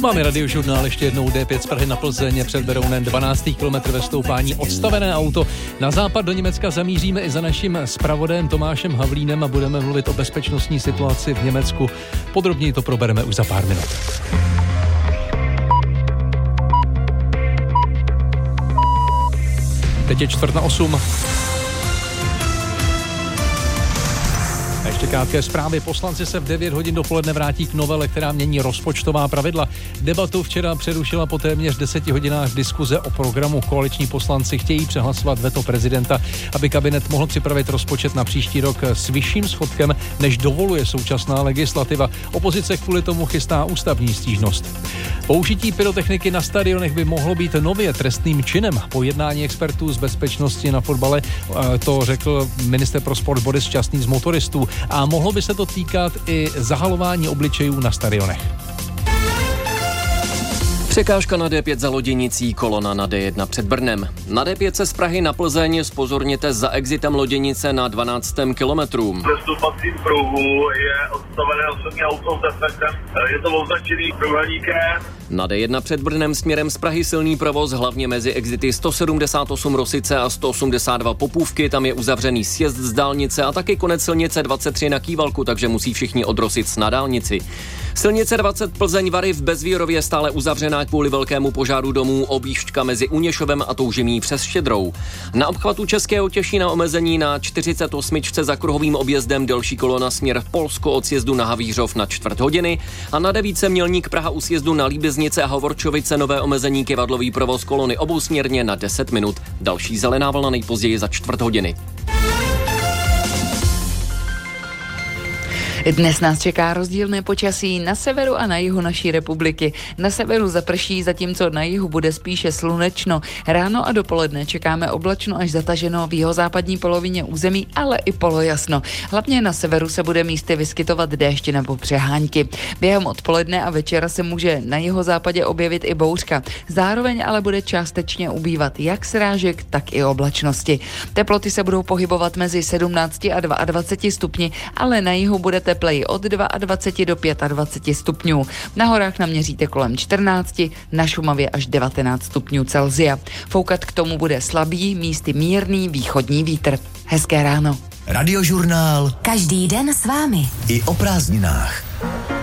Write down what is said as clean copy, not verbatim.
Máme radiožurnál ještě jednou D5 z Prahy na Plzeň před Berounem, 12. kilometr ve stoupání, odstavené auto. Na západ do Německa zamíříme i za naším zpravodajem Tomášem Havlínem a budeme mluvit o bezpečnostní situaci v Německu. Podrobněji to probereme už za pár minut. Teď je 7:45. A ještě krátké zprávy. Poslanci se v 9 hodin dopoledne vrátí k novele, která mění rozpočtová pravidla. Debatu včera přerušila po téměř 10 hodinách diskuze o programu. Koaliční poslanci chtějí přehlasovat veto prezidenta, aby kabinet mohl připravit rozpočet na příští rok s vyšším schodkem, než dovoluje současná legislativa. Opozice kvůli tomu chystá ústavní stížnost. Použití pyrotechniky na stadionech by mohlo být nově trestným činem. Po jednání expertů z bezpečnosti na fotbale to řekl ministr pro sport Boris Šťastný z motoristů. A mohlo by se to týkat i zahalování obličejů na stadionech. Překážka na D5 za Loděnicí, kolona na D1 před Brnem. Na D5 se z Prahy na Plzeň zpozorněte za exitem Loděnice na 12. kilometru. Ve vstupacím pruhu je odstavené osobní auto s efektem. Je to označený průhledníkem. Na D1 před Brnem směrem z Prahy silný provoz, hlavně mezi exity 178 Rosice a 182 Popůvky. Tam je uzavřený sjezd z dálnice a taky konec silnice 23 na Kývalku, takže musí všichni od Rosic na dálnici. Silnice 20 Plzeň-Vary v Bezvírově stále uzavřená kvůli velkému požáru domů, objížďka mezi Uněšovem a Toužimí přes Štědrou. Na obchvatu Českého Těšína omezení na 48 za kruhovým objezdem, delší kolona směr Polsko od sjezdu na Havířov na 4 hodiny a na 9 Mělník Praha u sjezdu na Líbeznice a Hovorčovice nové omezení kyvadlový provoz kolony obousměrně na 10 minut. Další zelená vlna nejpozději za 4 hodiny. Dnes nás čeká rozdílné počasí na severu a na jihu naší republiky. Na severu zaprší, zatímco na jihu bude spíše slunečno. Ráno a dopoledne čekáme oblačno až zataženo v jihozápadní polovině území, ale i polojasno. Hlavně na severu se bude místy vyskytovat déšť nebo přehánky. Během odpoledne a večera se může na jihozápadě objevit i bouřka. Zároveň ale bude částečně ubývat jak srážek, tak i oblačnosti. Teploty se budou pohybovat mezi 17 a 22 stupni, ale na jihu bude tepleji od 22 do 25 stupňů. Na horách naměříte kolem 14, na Šumavě až 19 stupňů Celsia. Foukat k tomu bude slabý, místy mírný východní vítr. Hezké ráno. Radiožurnál. Každý den s vámi. I o prázdninách.